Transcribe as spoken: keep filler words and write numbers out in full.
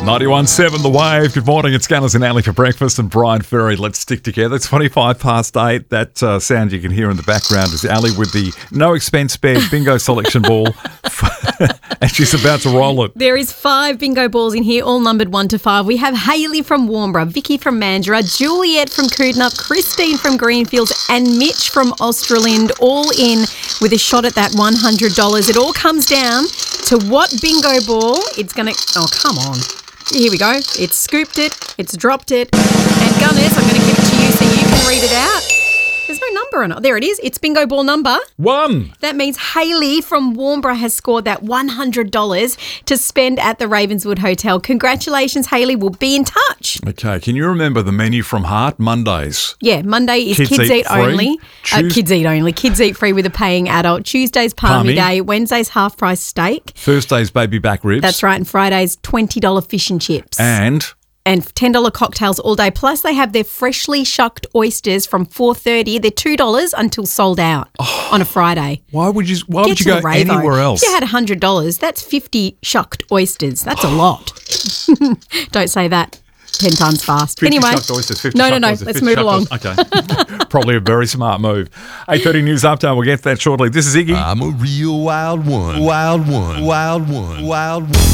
ninety-one point seven The Wave. Good morning. It's Scanners and Ali for breakfast and Brian Ferry. Let's stick together. It's twenty-five past eight. That uh, sound you can hear in the background is Ali with the no expense spared bingo selection ball. And she's about to roll it. There is five bingo balls in here, all numbered one to five. We have Hayley from Warnbro, Vicky from Mandurah, Juliet from Coodnup, Christine from Greenfields and Mitch from Australind, all in with a shot at that one hundred dollars. It all comes down to what bingo ball it's going to... Oh, come on. Here we go. It's scooped it. It's dropped it. And Gunners, I'm going to give it to you so you can read it out. There's no number on it. There it is. It's bingo ball number One. That means Hayley from Warnbro has scored that one hundred dollars to spend at the Ravenswood Hotel. Congratulations, Hayley. We'll be in touch. Okay. Can you remember the menu from Heart? Mondays. Yeah, Monday is Kids kids, eat eat, free. only. Uh, Tues- kids eat only. Kids eat free with a paying adult. Tuesday's palmy, Palmy. day. Wednesday's half price steak. Thursday's baby back ribs. That's right. And Friday's twenty dollars fish and chips. And And ten dollars cocktails all day. Plus, they have their freshly shucked oysters from four thirty. They're two dollars until sold out Oh. on a Friday. why would you? Why Get would you to go the Ravo. anywhere else? If you had one hundred dollars, that's fifty shucked oysters. That's a lot. Don't say that ten times fast. fifty Anyway, shucked oysters, fifty no, no, shucked no. oysters, Let's fifty move shucked along. oysters. Okay. Probably a very smart move. eight thirty News Update. We'll get to that shortly. This is Iggy. I'm a real wild one. Wild one. Wild one. Wild one.